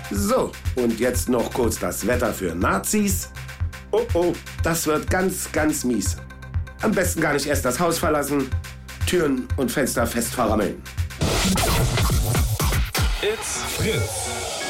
So, und jetzt noch kurz das Wetter für Nazis. Oh, das wird ganz, ganz mies. Am besten gar nicht erst das Haus verlassen, Türen und Fenster fest verrammeln. It's Fritz.